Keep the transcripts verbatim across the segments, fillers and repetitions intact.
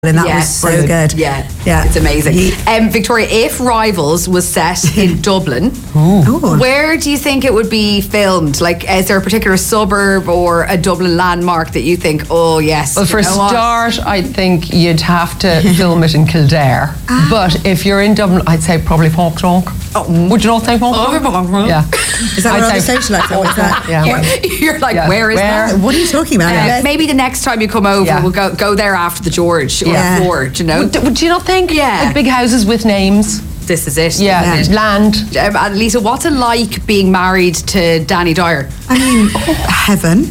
and that yeah, was so brilliant. good. Yeah, yeah, it's amazing. He, um, Victoria, if Rivals was set in Dublin, Ooh. where do you think it would be filmed? Like, is there a particular suburb or a Dublin landmark that you think, oh yes? Well, for a start, I think you'd have to film it in Kildare. Ah. But if you're in Dublin, I'd say probably Falkirk. Oh. Would you not say Falkirk? Oh, yeah. Is that where the social actor? Yeah. You're, you're like, yeah. where is where? that? What are you talking about? Uh, maybe the next time you come over, yeah. we'll go go there after the George or yeah. Ford, you know? Would, would you not think? Yeah. Like big houses with names. This is it. Yeah, yeah. land. Um, and Lisa, what's it like being married to Danny Dyer? I mean, heaven.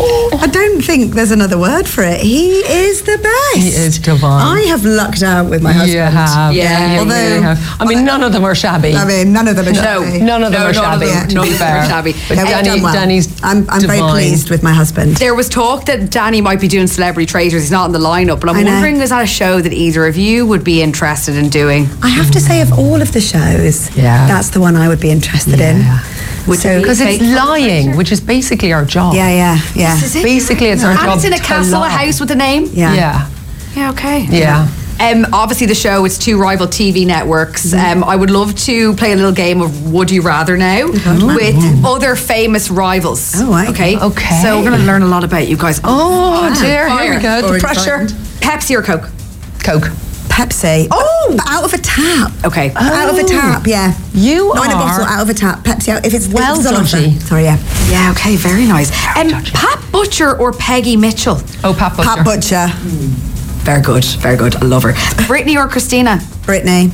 I don't think there's another word for it. He is the best. He is divine. I have lucked out with my husband. You have. Yeah. You Although, really have. I mean, none of them are shabby. I mean, none of them are No, shabby. None of them No, are none shabby. of them- to none be of them are fair. shabby. But Yeah, we've Danny, done well. Danny's I'm, I'm very divine. pleased with my husband. There was talk that Danny might be doing Celebrity Traitors. He's not in the lineup, but I'm I know. wondering, is that a show that either of you would be interested in doing? I have to say, of all of the shows, Yeah. that's the one I would be interested Yeah. in. Would So- you be- Because it's Fake lying, which is basically our job. Yeah, yeah, yeah. This is it. Basically, it's our And job it's in a to castle, a lie. house with a name? Yeah. Yeah. Yeah, okay. Yeah. Um, obviously, the show, it's two rival T V networks. Um, I would love to play a little game of Would You Rather now with other famous rivals. Oh, right. Okay. Okay. So we're going to learn a lot about you guys. Oh, dear. fire. Here we go. The Already pressure. Pepsi or Coke? Coke. Pepsi. Oh! But out of a tap. Okay. Out of a tap, yeah. You Not in a are bottle, out of a tap. Pepsi out. If it's well if it's on offer. judgy. Sorry, yeah. Yeah, okay, very nice. Um, judgy. Pat Butcher or Peggy Mitchell? Oh, Pat Butcher. Pat Butcher. Very good, very good. I love her. Britney or Christina? Brittany.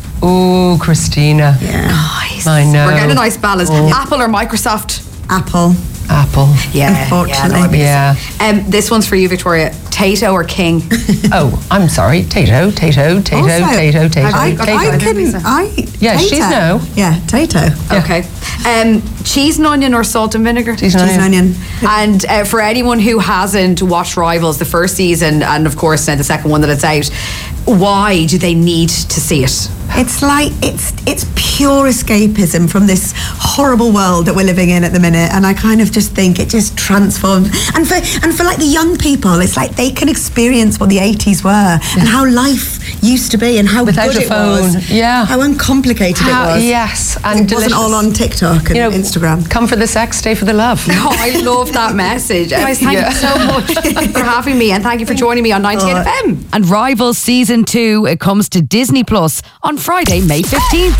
Oh, Christina. Yeah. Nice. I know. We're getting a nice balance. Oh. Apple or Microsoft? Apple. Apple. Yeah. Unfortunately. Yeah. Um, this one's for you, Victoria. Tato or King? Oh, I'm sorry. Tato, Tato, Tato, Also, Tato, Tato, I, Tato. I can. I. Yeah, Tato. she's no. Yeah, Tato. Okay. Um, cheese and onion or salt and vinegar? Cheese and Cheese and onion. And uh, for anyone who hasn't watched Rivals, the first season, and of course uh, the second one that it's out, why do they need to see it? It's like it's it's pure escapism from this horrible world that we're living in at the minute, and I kind of just think it just transforms. And for and for like the young people, it's like they can experience what the eighties were and how life used to be and how Without good a it phone, was. yeah. How uncomplicated How- it was. yes, and it wasn't delicious. all on TikTok and You know, Instagram. Come for the sex, stay for the love. Oh, I love that message. Guys, thank Yeah. you so much for having me, and thank you for joining me on ninety-eight F M. And Rivals Season two, it comes to Disney Plus on Friday, May fifteenth.